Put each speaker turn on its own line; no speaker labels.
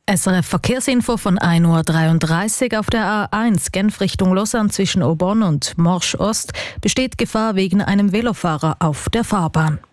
SRF Verkehrsinfo von 1:33 Uhr auf der A1 Genf Richtung Lausanne zwischen Aubonne und Morsch Ost besteht Gefahr wegen einem Velofahrer auf der Fahrbahn.